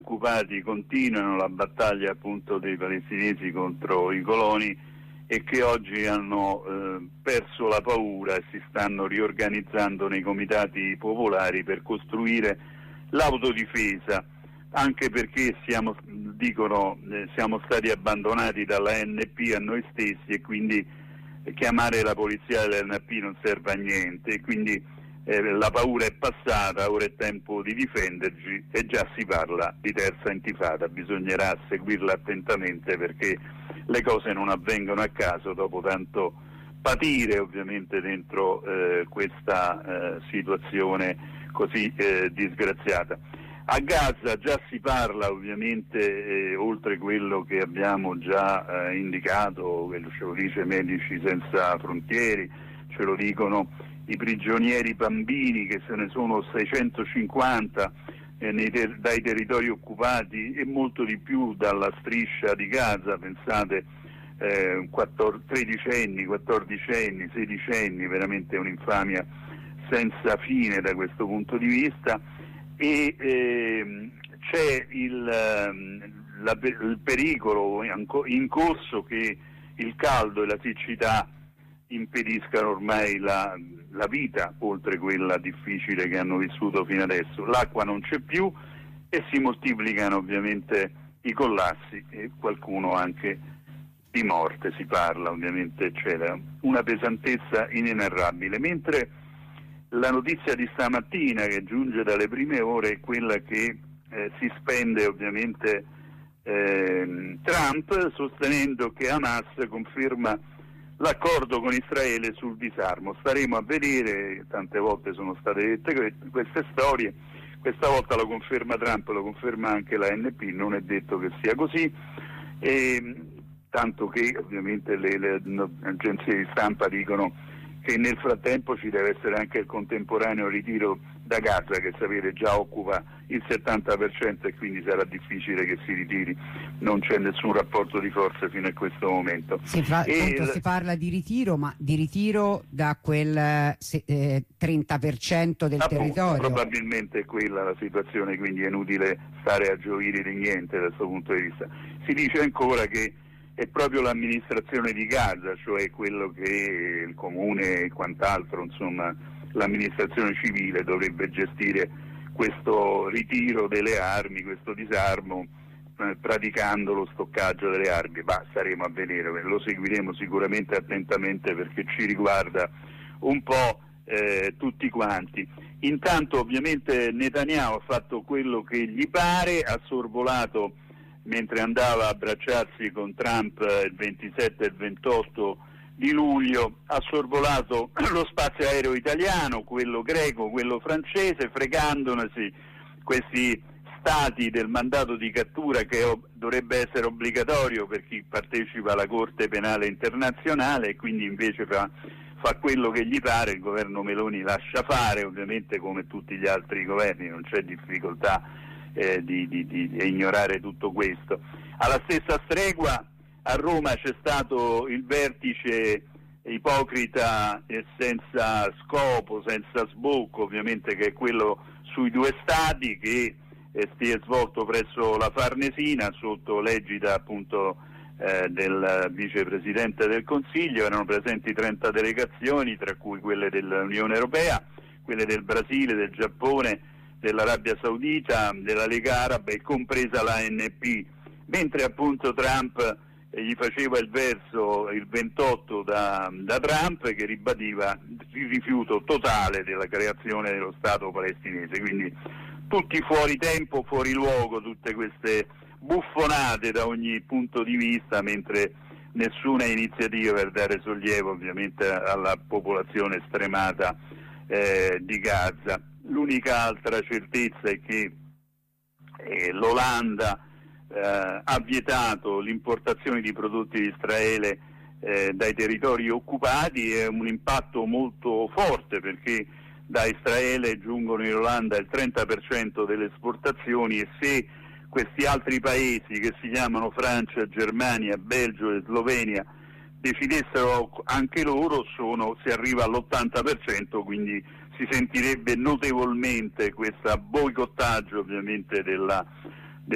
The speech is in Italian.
occupati continuano la battaglia appunto dei palestinesi contro i coloni e che oggi hanno perso la paura e si stanno riorganizzando nei comitati popolari per costruire l'autodifesa, anche perché siamo stati abbandonati dalla NP a noi stessi e quindi chiamare la polizia dell'NP non serve a niente, e quindi la paura è passata, ora è tempo di difenderci e già si parla di terza intifada. Bisognerà seguirla attentamente perché le cose non avvengono a caso dopo tanto patire ovviamente dentro questa situazione così disgraziata. A Gaza già si parla ovviamente, oltre quello che abbiamo già indicato, quello ce lo dice Medici Senza Frontiere, ce lo dicono i prigionieri bambini, che se ne sono 650 dai territori occupati e molto di più dalla striscia di Gaza, pensate 13 anni, 14 anni, 16 anni, veramente un'infamia senza fine da questo punto di vista. E c'è il pericolo in corso che il caldo e la siccità impediscano ormai la vita, oltre quella difficile che hanno vissuto fino adesso. L'acqua non c'è più e si moltiplicano ovviamente i collassi e qualcuno anche di morte si parla, ovviamente c'è una pesantezza inenarrabile, mentre la notizia di stamattina che giunge dalle prime ore è quella che si spende ovviamente Trump sostenendo che Hamas conferma l'accordo con Israele sul disarmo. Staremo a vedere, tante volte sono state dette queste storie, questa volta lo conferma Trump, lo conferma anche la NP, non è detto che sia così, tanto che ovviamente le agenzie di stampa dicono che nel frattempo ci deve essere anche il contemporaneo ritiro da Gaza, che sapete già occupa il 70% e quindi sarà difficile che si ritiri, non c'è nessun rapporto di forze fino a questo momento. Si parla di ritiro, ma di ritiro da quel 30% del territorio. Probabilmente è quella la situazione, quindi è inutile stare a gioire di niente da questo punto di vista. Si dice ancora che è proprio l'amministrazione di Gaza, cioè quello che il comune e quant'altro, insomma l'amministrazione civile dovrebbe gestire questo ritiro delle armi, questo disarmo, praticando lo stoccaggio delle armi. Ma staremo a vedere, lo seguiremo sicuramente attentamente perché ci riguarda un po' tutti quanti. Intanto ovviamente Netanyahu ha fatto quello che gli pare, ha sorvolato mentre andava a abbracciarsi con Trump il 27 e il 28 di luglio, ha sorvolato lo spazio aereo italiano, quello greco, quello francese, fregandonesi questi stati del mandato di cattura che dovrebbe essere obbligatorio per chi partecipa alla Corte Penale Internazionale, e quindi invece fa quello che gli pare. Il governo Meloni lascia fare, ovviamente come tutti gli altri governi, non c'è difficoltà di ignorare tutto questo. Alla stessa stregua a Roma c'è stato il vertice ipocrita e senza scopo, senza sbocco, ovviamente, che è quello sui due stati, che si è svolto presso la Farnesina sotto l'egida appunto del vicepresidente del Consiglio. Erano presenti 30 delegazioni, tra cui quelle dell'Unione Europea, quelle del Brasile, del Giappone, dell'Arabia Saudita, della Lega Araba e compresa la ANP, mentre appunto Trump gli faceva il verso il 28 da Trump, che ribadiva il rifiuto totale della creazione dello Stato palestinese. Quindi tutti fuori tempo, fuori luogo, tutte queste buffonate da ogni punto di vista, mentre nessuna iniziativa per dare sollievo ovviamente alla popolazione stremata di Gaza. L'unica altra certezza è che l'Olanda ha vietato l'importazione di prodotti di Israele dai territori occupati. È un impatto molto forte perché da Israele giungono in Olanda il 30% delle esportazioni, e se questi altri paesi che si chiamano Francia, Germania, Belgio e Slovenia decidessero anche loro, si arriva all'80%, quindi si sentirebbe notevolmente questo boicottaggio ovviamente